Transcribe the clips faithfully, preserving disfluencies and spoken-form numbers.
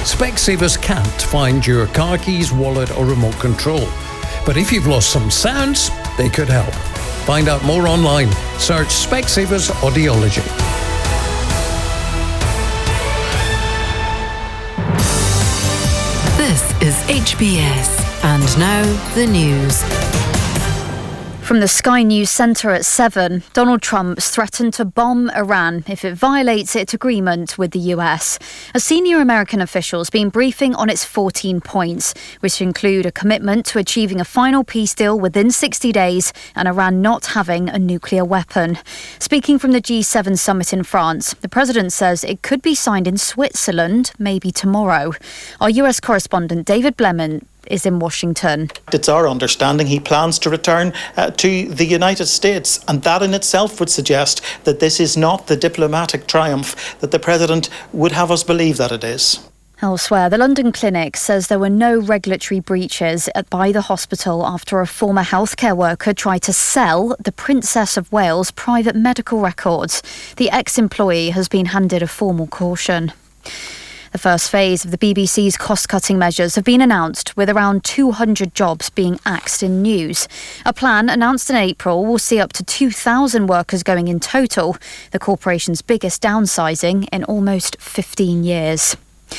Specsavers can't find your car keys, wallet or remote control. But if you've lost some sounds, they could help. Find out more online. Search Specsavers Audiology. This is H B S, and now the news. From the Sky News Centre at seven, Donald Trump's threatened to bomb Iran if it violates its agreement with the U S. A senior American official's been briefing on its fourteen points, which include a commitment to achieving a final peace deal within sixty days and Iran not having a nuclear weapon. Speaking from the G seven summit in France, the president says it could be signed in Switzerland maybe tomorrow. Our U S correspondent David Blemon is in Washington. It's our understanding he plans to return uh, to the United States, and that in itself would suggest that this is not the diplomatic triumph that the president would have us believe that it is. Elsewhere, the London Clinic says there were no regulatory breaches at, by the hospital after a former healthcare worker tried to sell the Princess of Wales private medical records. The ex-employee has been handed a formal caution. The first phase of the B B C's cost-cutting measures have been announced, with around two hundred jobs being axed in news. A plan announced in April will see up to two thousand workers going in total, the corporation's biggest downsizing in almost fifteen years.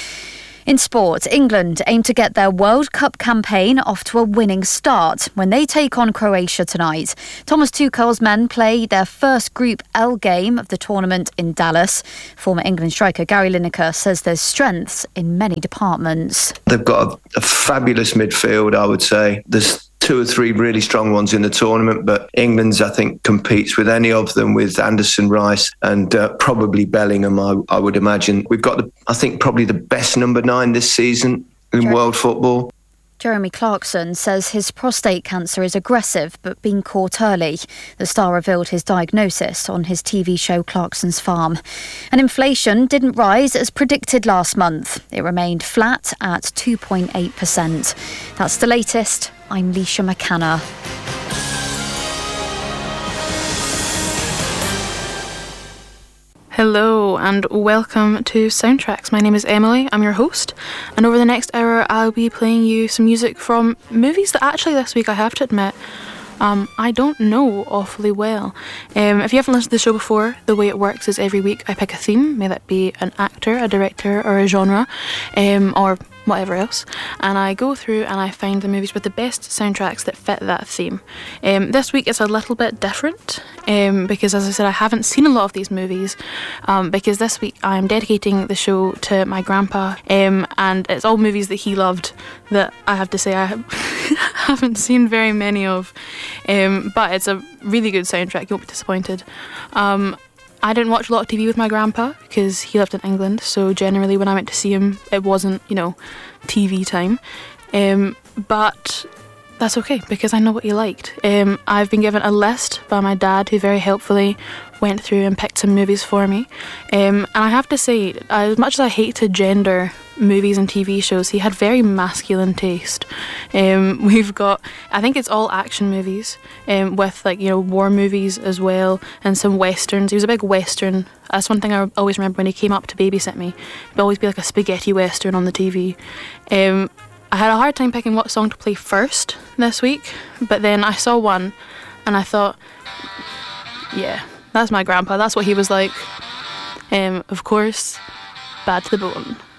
In sport, England aim to get their World Cup campaign off to a winning start when they take on Croatia tonight. Thomas Tuchel's men play their first Group L game of the tournament in Dallas. Former England striker Gary Lineker says there's strengths in many departments. They've got a, a fabulous midfield, I would say. There's two or three really strong ones in the tournament, but England's, I think, competes with any of them, with Anderson, Rice and uh, probably Bellingham, I, I would imagine. We've got, the, I think, probably the best number nine this season in Jer- world football. Jeremy Clarkson says his prostate cancer is aggressive but being caught early. The star revealed his diagnosis on his T V show Clarkson's Farm. And inflation didn't rise as predicted last month. It remained flat at two point eight percent. That's the latest. I'm Leisha McCanna. Hello and welcome to Soundtracks. My name is Emily, I'm your host, and over the next hour I'll be playing you some music from movies that actually this week, I have to admit, um, I don't know awfully well. Um, if you haven't listened to the show before, the way it works is every week I pick a theme, may that be an actor, a director or a genre, um, or whatever else, and I go through and I find the movies with the best soundtracks that fit that theme. Um, this week it's a little bit different um, because, as I said, I haven't seen a lot of these movies um, because this week I'm dedicating the show to my grandpa, um, and it's all movies that he loved that I have to say I haven't seen very many of, um, but it's a really good soundtrack, you won't be disappointed. Um, I didn't watch a lot of T V with my grandpa because he lived in England, so generally when I went to see him it wasn't, you know, T V time, um, but that's okay because I know what he liked. Um, I've been given a list by my dad who very helpfully went through and picked some movies for me, um, and I have to say, as much as I hate to gender movies and T V shows, he had very masculine taste. Um, we've got, I think it's all action movies, um, with like, you know, war movies as well, and some westerns. He was a big western. That's one thing I always remember when he came up to babysit me. It'd always be like a spaghetti western on the T V. Um, I had a hard time picking what song to play first this week, but then I saw one and I thought, yeah, that's my grandpa. That's what he was like. Um, of course, Bad to the Bone.